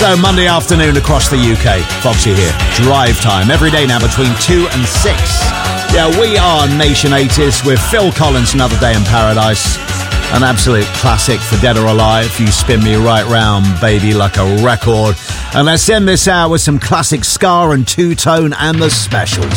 So Monday afternoon across the UK, Foxy here. Drive time every day now between 2 and 6. Yeah, we are Nation 80s with Phil Collins, Another Day in Paradise. An absolute classic for Dead or Alive. You spin me right round, baby, like a record. And let's end this hour with some classic ska and two-tone and the Specials.